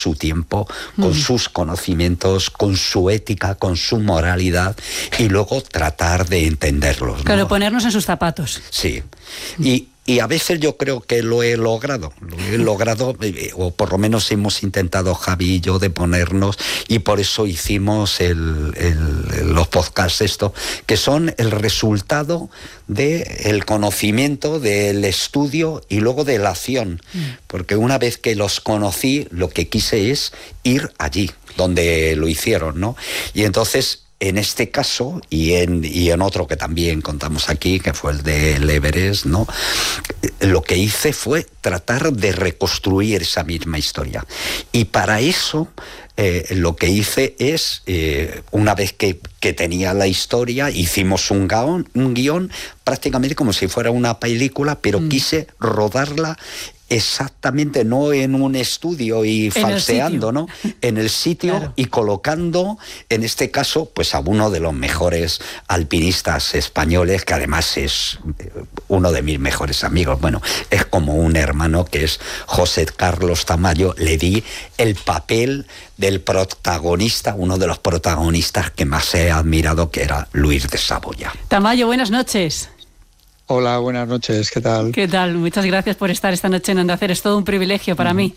su tiempo, con sus conocimientos, con su ética, con su moralidad, y luego tratar de entenderlos, ¿no? Claro, ponernos en sus zapatos. Sí. Y a veces yo creo que lo he logrado, o por lo menos hemos intentado Javi y yo de ponernos, y por eso hicimos los podcasts estos, que son el resultado del conocimiento, del estudio y luego de la acción. Porque una vez que los conocí, lo que quise es ir allí, donde lo hicieron, ¿no? Y entonces, en este caso, y en otro que también contamos aquí, que fue el del Everest, ¿no? Lo que hice fue tratar de reconstruir esa misma historia. Y para eso, lo que hice es, una vez que tenía la historia, hicimos un guión prácticamente como si fuera una película, pero quise rodarla exactamente, no en un estudio y falseando, ¿no? En el sitio, claro. Y colocando, en este caso, pues a uno de los mejores alpinistas españoles, que además es uno de mis mejores amigos. Bueno, es como un hermano, que es José Carlos Tamayo. Le di el papel del protagonista, uno de los protagonistas que más he admirado, que era Luis de Saboya. Tamayo, buenas noches. Hola, buenas noches, ¿qué tal? ¿Qué tal? Muchas gracias por estar esta noche en Onda Cero, es todo un privilegio para mí.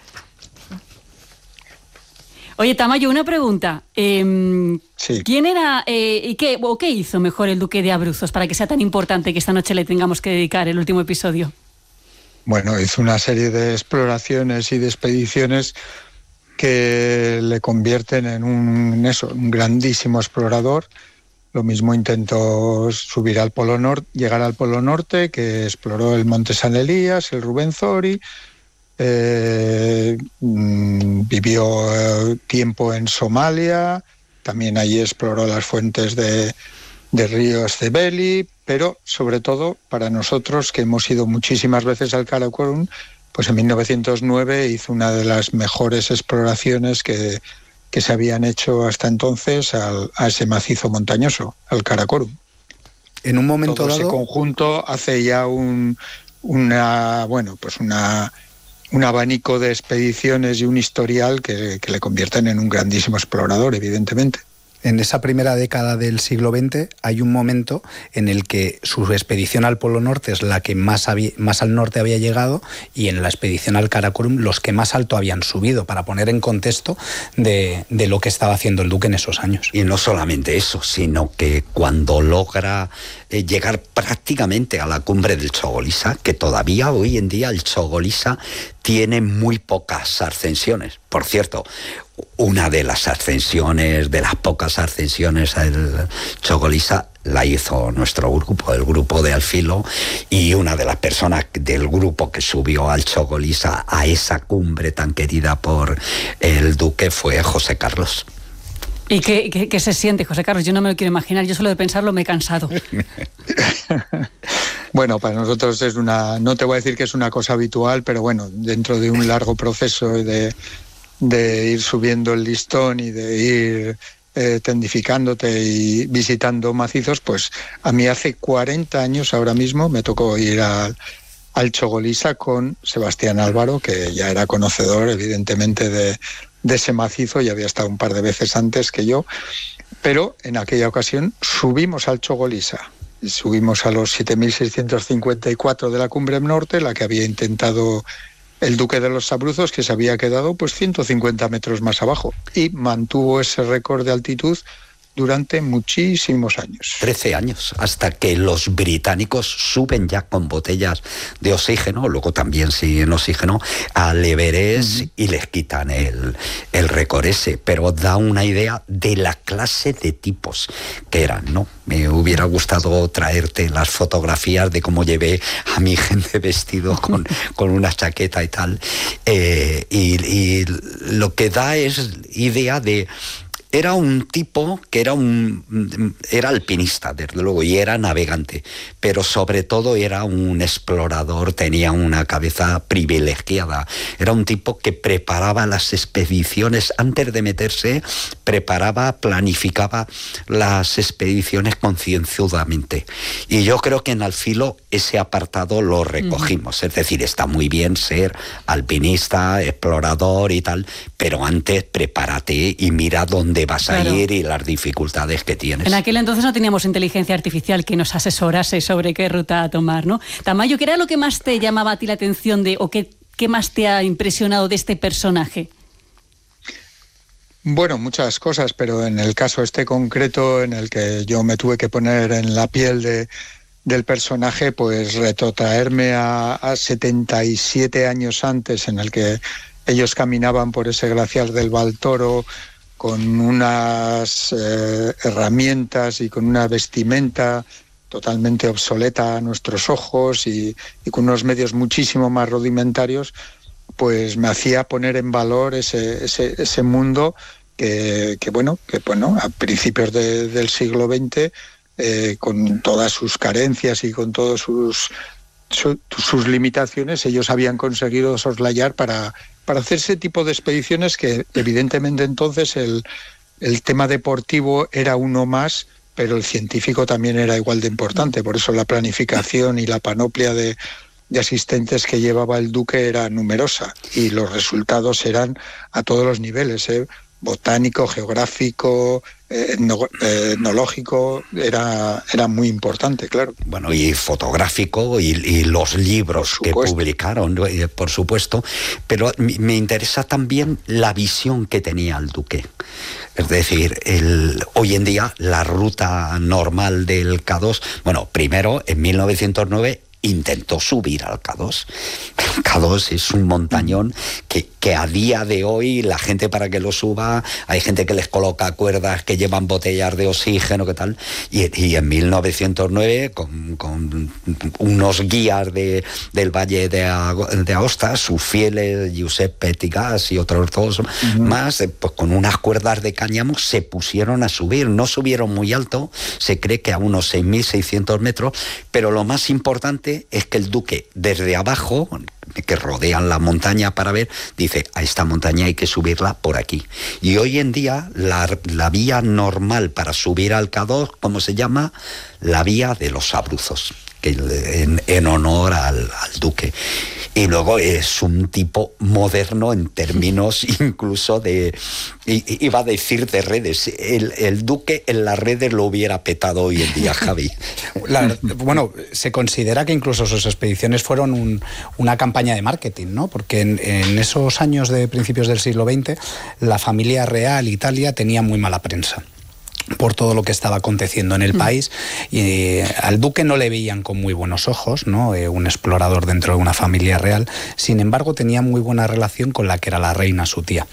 Oye, Tamayo, una pregunta. Sí. ¿Quién era y qué hizo mejor el duque de Abruzos para que sea tan importante que esta noche le tengamos que dedicar el último episodio? Bueno, hizo una serie de exploraciones y de expediciones que le convierten en un grandísimo explorador. Lo mismo intentó subir al Polo Norte, llegar al Polo Norte, que exploró el Monte San Elías, el Rubenzori, vivió tiempo en Somalia, también allí exploró las fuentes de río Cebeli, pero sobre todo para nosotros, que hemos ido muchísimas veces al Karakorum, pues en 1909 hizo una de las mejores exploraciones que se habían hecho hasta entonces a ese macizo montañoso, al Karakorum. En un momento todo dado, ese conjunto hace ya un abanico de expediciones y un historial que le convierten en un grandísimo explorador, evidentemente. En esa primera década del siglo XX hay un momento en el que su expedición al Polo Norte es la que más al norte había llegado, y en la expedición al Karakorum los que más alto habían subido, para poner en contexto de lo que estaba haciendo el duque en esos años. Y no solamente eso, sino que cuando logra llegar prácticamente a la cumbre del Chogolisa, que todavía hoy en día el Chogolisa tiene muy pocas ascensiones. Por cierto, una de las pocas ascensiones al Chogolisa la hizo nuestro grupo, el grupo de Alfilo, y una de las personas del grupo que subió al Chogolisa, a esa cumbre tan querida por el duque, fue José Carlos. ¿Y qué se siente, José Carlos? Yo no me lo quiero imaginar, yo solo de pensarlo me he cansado. Bueno, para nosotros no te voy a decir que es una cosa habitual, pero bueno, dentro de un largo proceso de ir subiendo el listón y de ir tendificándote y visitando macizos, pues a mí hace 40 años ahora mismo me tocó ir al Chogolisa con Sebastián Álvaro, que ya era conocedor evidentemente de ese macizo y había estado un par de veces antes que yo, pero en aquella ocasión subimos al Chogolisa. Subimos a los 7.654 de la cumbre norte, la que había intentado el duque de los Abruzos, que se había quedado pues 150 metros más abajo, y mantuvo ese récord de altitud durante muchísimos años. 13 años, hasta que los británicos suben ya con botellas de oxígeno, luego también sin oxígeno, al Everest, y les quitan el récord ese. Pero da una idea de la clase de tipos que eran, ¿no? Me hubiera gustado traerte las fotografías de cómo llevé a mi gente vestido con una chaqueta y tal. Y lo que da es idea de era un tipo que era alpinista, desde luego, y era navegante, pero sobre todo era un explorador, tenía una cabeza privilegiada. Era un tipo que preparaba las expediciones antes de meterse, planificaba las expediciones concienzudamente. Y yo creo que en Al Filo ese apartado lo recogimos. Es decir, está muy bien ser alpinista, explorador y tal, pero antes prepárate y mira dónde vas a ir y las dificultades que tienes. En aquel entonces no teníamos inteligencia artificial que nos asesorase sobre qué ruta tomar, ¿no? Tamayo, ¿qué era lo que más te llamaba a ti la atención o qué más te ha impresionado de este personaje? Bueno, muchas cosas, pero en el caso este concreto en el que yo me tuve que poner en la piel del personaje, pues retrotraerme a 77 años antes, en el que ellos caminaban por ese glaciar del Val Toro con unas herramientas y con una vestimenta totalmente obsoleta a nuestros ojos y con unos medios muchísimo más rudimentarios, pues me hacía poner en valor ese mundo que a principios del siglo XX, con todas sus carencias y con todas sus limitaciones, ellos habían conseguido soslayar para hacer ese tipo de expediciones que evidentemente entonces el tema deportivo era uno más, pero el científico también era igual de importante. Por eso la planificación y la panoplia de asistentes que llevaba el Duque era numerosa y los resultados eran a todos los niveles, botánico, geográfico, etnológico, era muy importante, claro. Bueno, y fotográfico y los libros que publicaron, por supuesto, pero me interesa también la visión que tenía el Duque. Es decir, hoy en día la ruta normal del K2, bueno, primero en 1909 intentó subir al K2. El K2 es un montañón que a día de hoy la gente, para que lo suba, hay gente que les coloca cuerdas que llevan botellas de oxígeno, ¿qué tal? Y en 1909, con unos guías del Valle de Aosta, sus fieles, Josep Petigas y otros dos más, pues con unas cuerdas de cáñamo se pusieron a subir. No subieron muy alto, se cree que a unos 6.600 metros, pero lo más importante es que el Duque, desde abajo, que rodean la montaña para ver, dice, a esta montaña hay que subirla por aquí. Y hoy en día la vía normal para subir al K2, ¿cómo se llama? La vía de los Abruzos, en honor al Duque. Y luego es un tipo moderno en términos incluso iba a decir de redes. El Duque en las redes lo hubiera petado hoy en día, Javi. Bueno, se considera que incluso sus expediciones fueron una campaña de marketing, ¿no? Porque en esos años de principios del siglo XX, la familia real Italia tenía muy mala prensa por todo lo que estaba aconteciendo en el país, y al Duque no le veían con muy buenos ojos, ¿no? Un explorador dentro de una familia real. Sin embargo, tenía muy buena relación con la que era la reina, su tía,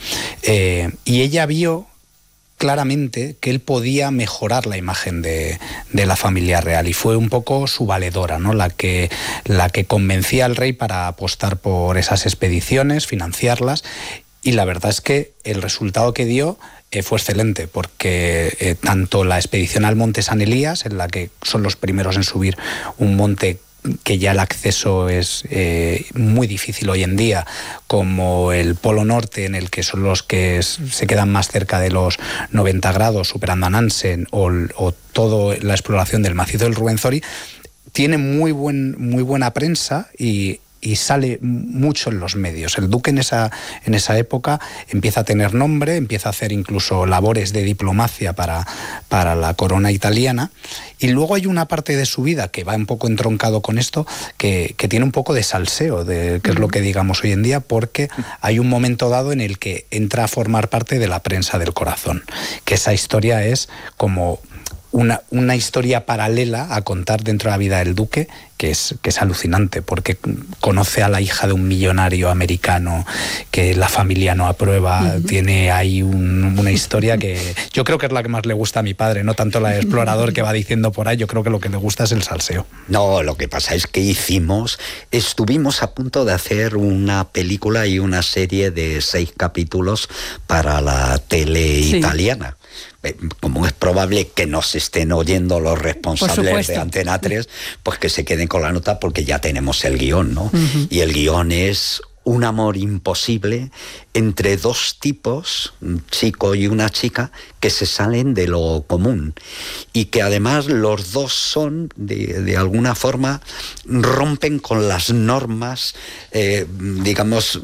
y ella vio claramente que él podía mejorar la imagen de la familia real, y fue un poco su valedora, ¿no? La que convencía al rey para apostar por esas expediciones, financiarlas, y la verdad es que el resultado que dio fue excelente, porque tanto la expedición al Monte San Elías, en la que son los primeros en subir un monte que ya el acceso es muy difícil hoy en día, como el Polo Norte, en el que son los que se quedan más cerca de los 90 grados, superando a Nansen, o toda la exploración del macizo del Ruwenzori, tiene muy buena prensa y sale mucho en los medios. El Duque en esa época empieza a tener nombre, empieza a hacer incluso labores de diplomacia para la corona italiana, y luego hay una parte de su vida que va un poco entroncado con esto, que tiene un poco de salseo, que es lo que digamos hoy en día, porque hay un momento dado en el que entra a formar parte de la prensa del corazón, que esa historia es como una historia paralela a contar dentro de la vida del Duque, que es alucinante, porque conoce a la hija de un millonario americano que la familia no aprueba. Tiene ahí una historia que yo creo que es la que más le gusta a mi padre, no tanto la explorador que va diciendo por ahí. Yo creo que lo que le gusta es el salseo. No, lo que pasa es que estuvimos a punto de hacer una película y una serie de 6 capítulos para la tele italiana. como es probable que nos estén oyendo los responsables de Antena 3, pues que se queden con la nota porque ya tenemos el guión, ¿no? Y el guión es un amor imposible entre dos tipos, un chico y una chica, que se salen de lo común y que además los dos son, de alguna forma, rompen con las normas, digamos,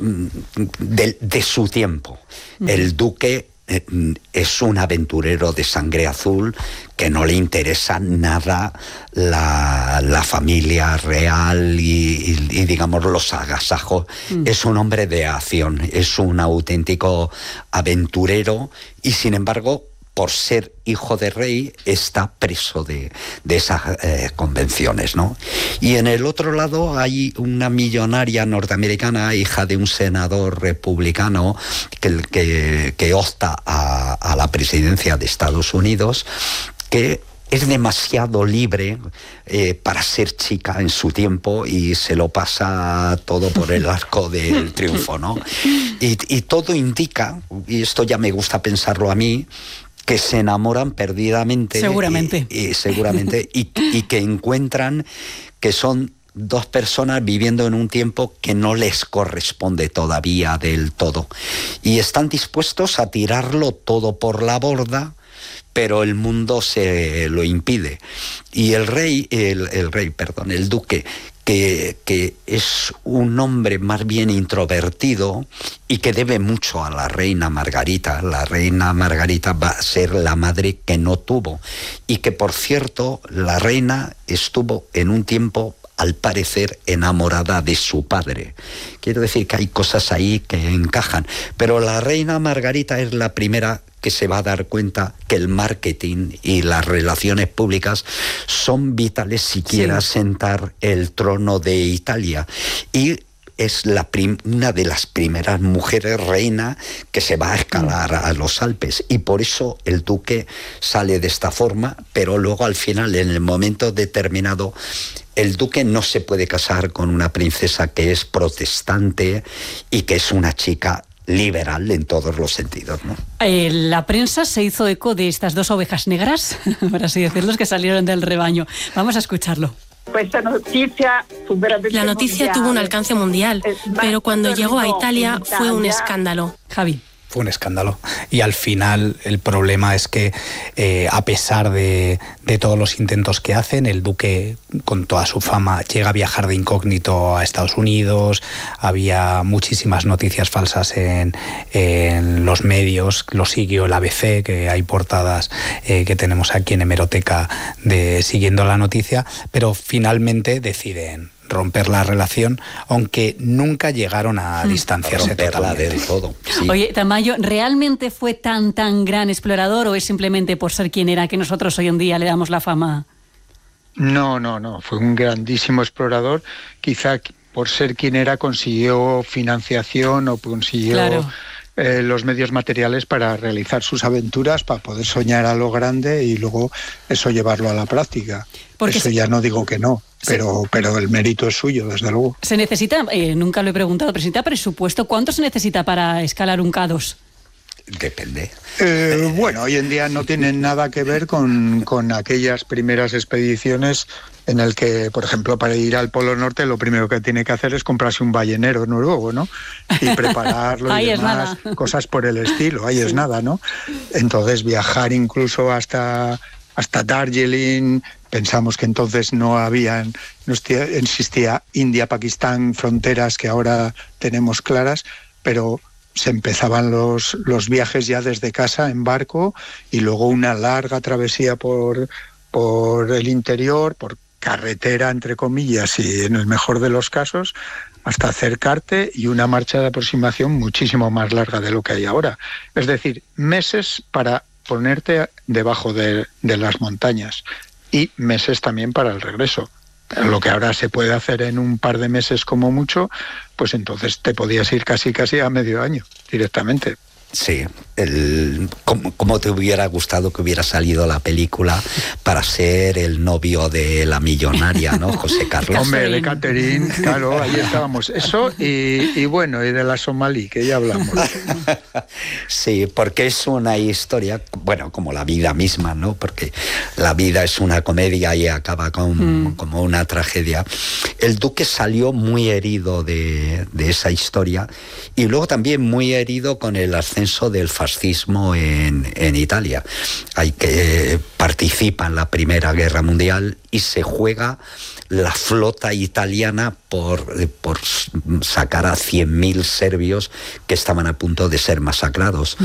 de su tiempo. El duque es un aventurero de sangre azul que no le interesa nada la familia real y digamos los agasajos. Es un hombre de acción, es un auténtico aventurero y sin embargo, por ser hijo de rey, está preso de esas convenciones, ¿no? Y en el otro lado hay una millonaria norteamericana, hija de un senador republicano que opta a la presidencia de Estados Unidos, que es demasiado libre para ser chica en su tiempo y se lo pasa todo por el arco del triunfo, ¿no? Y todo indica, y esto ya me gusta pensarlo a mí, que se enamoran perdidamente. Seguramente. Y que encuentran que son dos personas viviendo en un tiempo que no les corresponde todavía del todo. Y están dispuestos a tirarlo todo por la borda, pero el mundo se lo impide. Y el duque, que es un hombre más bien introvertido y que debe mucho a la reina Margarita. La reina Margarita va a ser la madre que no tuvo. Y que, por cierto, la reina estuvo en un tiempo, al parecer, enamorada de su padre. Quiero decir que hay cosas ahí que encajan. Pero la reina Margarita es la primera que se va a dar cuenta que el marketing y las relaciones públicas son vitales si quiere asentar el trono de Italia. Y es una de las primeras mujeres reina que se va a escalar a los Alpes. Y por eso el duque sale de esta forma, pero luego al final, en el momento determinado, el duque no se puede casar con una princesa que es protestante y que es una chica liberal en todos los sentidos, ¿no? La prensa se hizo eco de estas dos ovejas negras, por así decirlo, que salieron del rebaño. Vamos a escucharlo. La noticia tuvo un alcance mundial, pero cuando llegó a Italia fue un escándalo. Javi. Fue un escándalo. Y al final el problema es que, a pesar de todos los intentos que hacen, el duque, con toda su fama, llega a viajar de incógnito a Estados Unidos. Había muchísimas noticias falsas en los medios. Lo siguió el ABC, que hay portadas que tenemos aquí en Hemeroteca siguiendo la noticia, pero finalmente deciden romper la relación, aunque nunca llegaron a distanciarse totalmente. Del todo. Sí. Oye, Tamayo, ¿realmente fue tan gran explorador o es simplemente por ser quien era que nosotros hoy en día le damos la fama? No, fue un grandísimo explorador. Quizá por ser quien era consiguió financiación o consiguió los medios materiales para realizar sus aventuras, para poder soñar a lo grande y luego eso llevarlo a la práctica. Porque eso ya no digo que no, pero el mérito es suyo, desde luego. Se necesita, nunca lo he preguntado, pero se necesita presupuesto. ¿Cuánto se necesita para escalar un K2? Depende. Bueno, hoy en día no tienen nada que ver con aquellas primeras expediciones en el que, por ejemplo, para ir al Polo Norte lo primero que tiene que hacer es comprarse un ballenero noruego, ¿no? Y prepararlo y demás, cosas por el estilo. Ahí es nada, ¿no? Entonces viajar incluso hasta Darjeeling. Pensamos que entonces no existía India-Pakistán, fronteras que ahora tenemos claras, pero se empezaban los viajes ya desde casa en barco y luego una larga travesía por el interior, por carretera, entre comillas, y en el mejor de los casos, hasta acercarte, y una marcha de aproximación muchísimo más larga de lo que hay ahora. Es decir, meses para ponerte debajo de las montañas y meses también para el regreso. Lo que ahora se puede hacer en un par de meses como mucho, pues entonces te podías ir casi a medio año directamente. Sí, ¿cómo te hubiera gustado que hubiera salido la película para ser el novio de la millonaria, ¿no? José Carlos. Hombre, de Catherine, claro, ahí estábamos. Eso y bueno, y de la somalí, que ya hablamos. Sí, porque es una historia, bueno, como la vida misma, ¿no? Porque la vida es una comedia y acaba como una tragedia. El duque salió muy herido de esa historia y luego también muy herido con el ascenso del fascismo en Italia. Hay que participa en la Primera Guerra Mundial y se juega la flota italiana por sacar a 100.000 serbios que estaban a punto de ser masacrados.